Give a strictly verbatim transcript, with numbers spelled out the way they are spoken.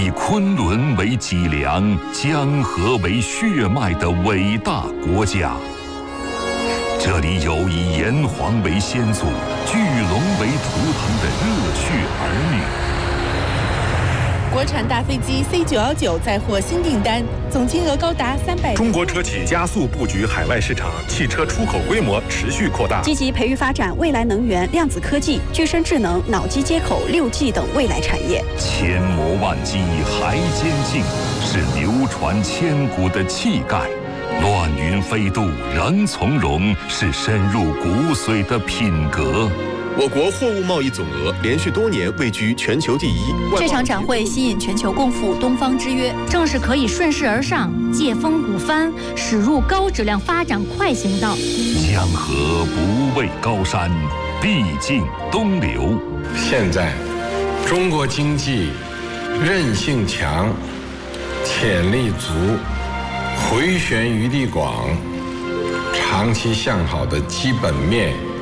以昆仑为脊梁、江河为血脉的伟大国家。这里有以炎黄为先祖、巨龙为图腾的热血儿女。 国产大飞机 C 九一九再获新订单，总金额高达三百。 中国车企加速布局海外市场，汽车出口规模持续扩大， 积极培育发展未来能源、量子科技、具身智能、脑机接口、六 G 等未来产业。 千磨万击还坚劲，是流传千古的气概；乱云飞渡仍从容，是深入骨髓的品格。 我国货物贸易总额连续多年位居全球第一。 这场展会吸引全球共赴东方之约， 正是可以顺势而上、借风鼓帆，驶入高质量发展快行道。 江河不畏高山，必尽东流。 现在，中国经济韧性强，潜力足，回旋余地广，长期向好的基本面